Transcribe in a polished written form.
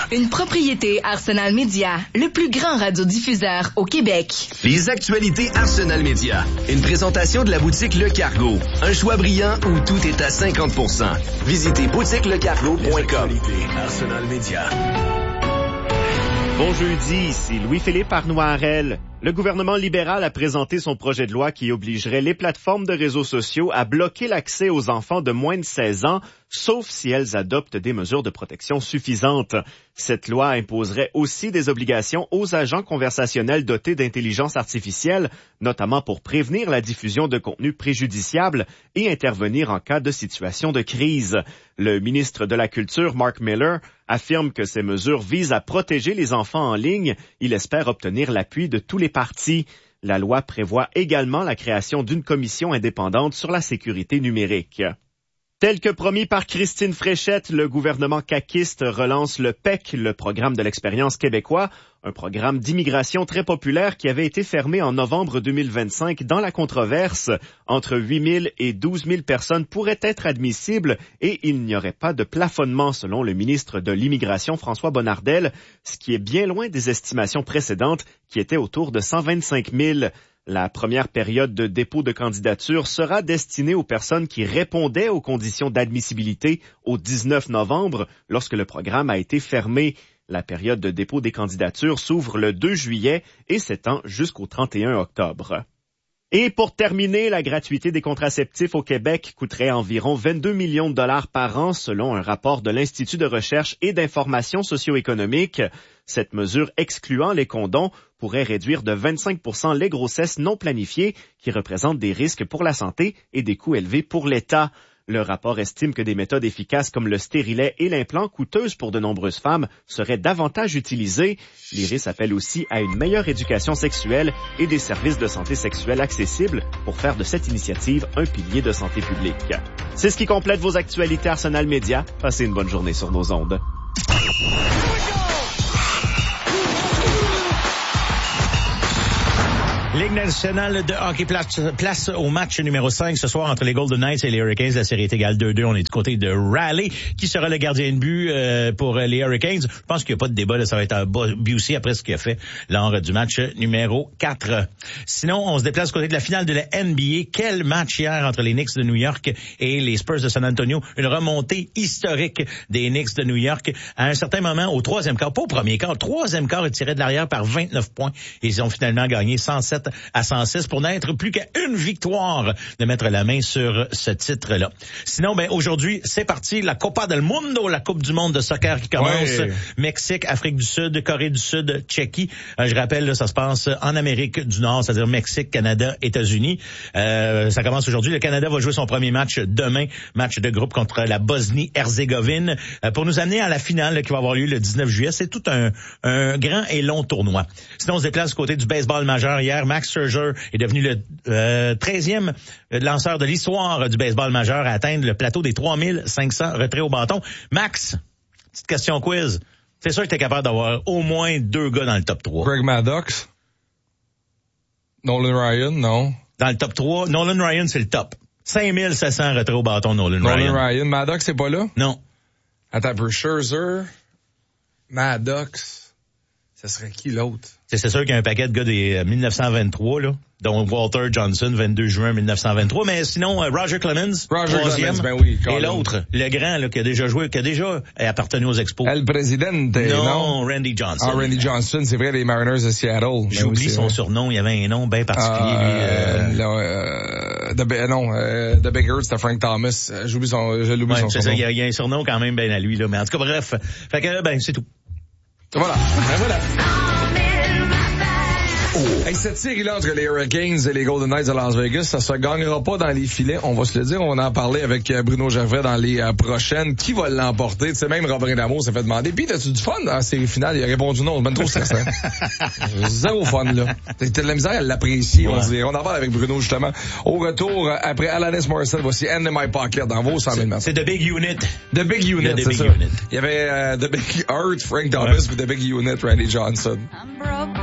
Une propriété Arsenal Média, le plus grand radiodiffuseur au Québec. Les actualités Arsenal Média. Une présentation de la boutique Le Cargo. Un choix brillant où tout est à 50%. Visitez boutiquelecargo.com. Arsenal Média. Bon jeudi, ici Louis-Philippe Arnoirel. Le gouvernement libéral a présenté son projet de loi qui obligerait les plateformes de réseaux sociaux à bloquer l'accès aux enfants de moins de 16 ans, sauf si elles adoptent des mesures de protection suffisantes. Cette loi imposerait aussi des obligations aux agents conversationnels dotés d'intelligence artificielle, notamment pour prévenir la diffusion de contenus préjudiciables et intervenir en cas de situation de crise. Le ministre de la Culture, Mark Miller, affirme que ces mesures visent à protéger les enfants en ligne. Il espère obtenir l'appui de tous les partis. La loi prévoit également la création d'une commission indépendante sur la sécurité numérique. Tel que promis par Christine Fréchette, le gouvernement caquiste relance le PEC, le programme de l'expérience québécois, un programme d'immigration très populaire qui avait été fermé en novembre 2025 dans la controverse. Entre 8 000 et 12 000 personnes pourraient être admissibles et il n'y aurait pas de plafonnement selon le ministre de l'Immigration François Bonnardel, ce qui est bien loin des estimations précédentes qui étaient autour de 125 000. La première période de dépôt de candidature sera destinée aux personnes qui répondaient aux conditions d'admissibilité au 19 novembre, lorsque le programme a été fermé. La période de dépôt des candidatures s'ouvre le 2 juillet et s'étend jusqu'au 31 octobre. Et pour terminer, la gratuité des contraceptifs au Québec coûterait environ 22 millions de dollars par an selon un rapport de l'Institut de recherche et d'information socio-économique. Cette mesure excluant les condoms pourrait réduire de 25% les grossesses non planifiées qui représentent des risques pour la santé et des coûts élevés pour l'État. Le rapport estime que des méthodes efficaces comme le stérilet et l'implant, coûteuses pour de nombreuses femmes, seraient davantage utilisées. L'IRIS appelle aussi à une meilleure éducation sexuelle et des services de santé sexuelle accessibles pour faire de cette initiative un pilier de santé publique. C'est ce qui complète vos actualités Arsenal Média. Passez une bonne journée sur nos ondes. Ligue nationale de hockey place au match numéro 5 ce soir entre les Golden Knights et les Hurricanes. La série est égale 2-2. On est du côté de Raleigh, qui sera le gardien de but pour les Hurricanes. Je pense qu'il n'y a pas de débat. Là, ça va être Busey après ce qu'il a fait lors du match numéro 4. Sinon, on se déplace du côté de la finale de la NBA. Quel match hier entre les Knicks de New York et les Spurs de San Antonio. Une remontée historique des Knicks de New York. À un certain moment, au troisième quart, pas au premier quart, au troisième quart, ils tiraient de l'arrière par 29 points. Ils ont finalement gagné 107 à 106 pour n'être plus qu'à une victoire de mettre la main sur ce titre-là. Sinon, aujourd'hui, c'est parti. La Copa del Mundo, la Coupe du monde de soccer qui commence. Ouais. Mexique, Afrique du Sud, Corée du Sud, Tchéquie. Je rappelle, là, ça se passe en Amérique du Nord, c'est-à-dire Mexique, Canada, États-Unis. Ça commence aujourd'hui. Le Canada va jouer son premier match demain. Match de groupe contre la Bosnie-Herzégovine. Pour nous amener à la finale qui va avoir lieu le 19 juillet. C'est tout un grand et long tournoi. Sinon, on se déplace du côté du baseball majeur. Hier, Max Scherzer est devenu le 13e lanceur de l'histoire du baseball majeur à atteindre le plateau des 3500 retraits au bâton. Max, petite question quiz. C'est sûr que tu es capable d'avoir au moins 2 gars dans le top 3. Greg Maddux. Nolan Ryan, non. Dans le top 3, Nolan Ryan, c'est le top. 5700 retraits au bâton, Nolan Ryan. Maddux, c'est pas là? Non. Attends, pour Scherzer, Maddux, ça serait qui l'autre? C'est sûr qu'il y a un paquet de gars des 1923, là, dont Walter Johnson, 22 juin 1923. Mais sinon, Roger Clemens, troisième. Ben oui, et l'autre, le grand, là, qui a déjà joué, qui a déjà appartenu aux Expos. El Presidente, non? Randy Johnson. Ah, Randy Johnson, c'est vrai, les Mariners de Seattle. J'oublie son surnom, il y avait un nom bien particulier. The Big Hurt, c'était Frank Thomas. Je l'oublie son surnom. Ça, il y a un surnom quand même bien à lui, là. Mais en tout cas, bref. Fait que, c'est tout. Voilà. Hey, cette série-là entre les Hurricanes et les Golden Knights de Las Vegas, ça se gagnera pas dans les filets, on va se le dire. On va en parler avec Bruno Gervais dans les prochaines. Qui va l'emporter? Tu sais, même Robin Damour s'est fait demander. Puis, t'as-tu du fun dans la série finale? Il a répondu non, c'est ben trop stressant. Zéro fun, là. T'as de la misère à l'apprécier, on dirait. On en parle avec Bruno, justement. Au retour, après Alanis Morissette, voici End in My Pocket dans vos 100 000 mètres. C'est The Big Unit. The Big Unit, c'est ça. Il y avait The Big Heart, Frank Thomas, puis The Big Unit, Randy Johnson.